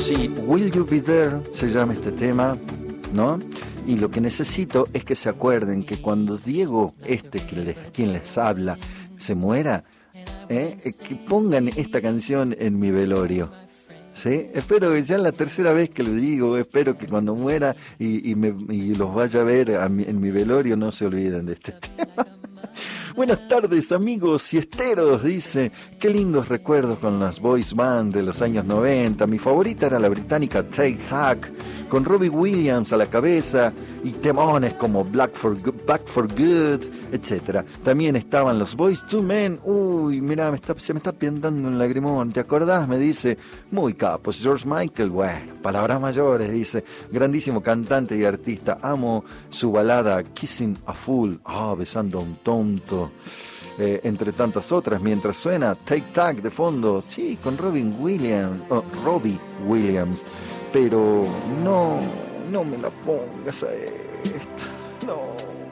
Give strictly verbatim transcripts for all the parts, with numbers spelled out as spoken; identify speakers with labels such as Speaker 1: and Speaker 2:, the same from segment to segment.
Speaker 1: Sí, Will You Be There se llama este tema, ¿no? Y lo que necesito es que se acuerden que cuando Diego, este que les, quien les habla, se muera, ¿eh? que pongan esta canción en mi velorio. ¿Sí? Espero que ya es la tercera vez que lo digo, espero que cuando muera y, y, me, y los vaya a ver a mi, en mi velorio no se olviden de este tema. Buenas tardes amigos siesteros, dice, qué lindos recuerdos con las boys band de los años noventa, mi favorita era la británica Take Hack, con Robbie Williams a la cabeza y temones como Black for Good, Back for Good, etcétera. También estaban los Boyz two Men, uy, mira, me está, se me está pintando un lagrimón, ¿te acordás? Me dice, muy capos, George Michael, bueno, palabras mayores, dice, grandísimo cantante y artista, amo su balada Kissing a Fool, ah, besando a un tonto. Eh, entre tantas otras, mientras suena Take Tack de fondo, sí, con Robin Williams, oh, Robbie Williams, pero no, no me la pongas a esta, no.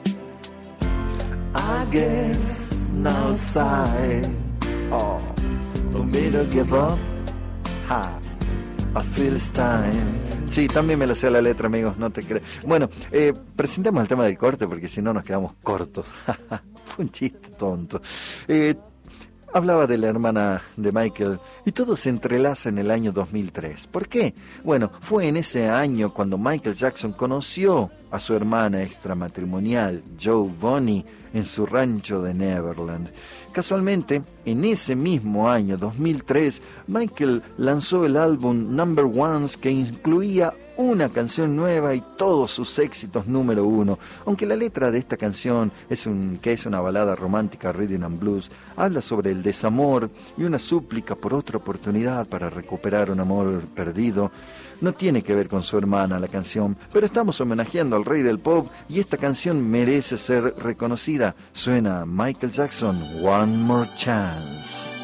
Speaker 1: I guess now side, oh, for me to give up, ha, I feel it's time. Sí, también me lo sé la letra, amigos, no te crees. Bueno, eh, presentemos el tema del corte porque si no nos quedamos cortos. Fue un chiste tonto. Eh, hablaba de la hermana de Michael y todo se entrelaza en el año dos mil tres. ¿Por qué? Bueno, fue en ese año cuando Michael Jackson conoció a su hermana extramatrimonial, Joe Bonnie, en su rancho de Neverland. Casualmente, en ese mismo año, dos mil tres, Michael lanzó el álbum Number Ones que incluía una canción nueva y todos sus éxitos número uno. Aunque la letra de esta canción, es un, que es una balada romántica rhythm and blues, habla sobre el desamor y una súplica por otra oportunidad para recuperar un amor perdido. No tiene que ver con su hermana la canción, pero estamos homenajeando al rey del pop y esta canción merece ser reconocida. Suena Michael Jackson, One More Chance.